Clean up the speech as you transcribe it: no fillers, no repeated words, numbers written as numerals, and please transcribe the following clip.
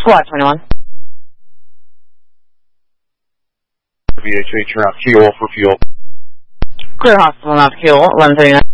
Squad 21. VHH, you're out fuel for fuel. Clear hospital, not fuel, 1139.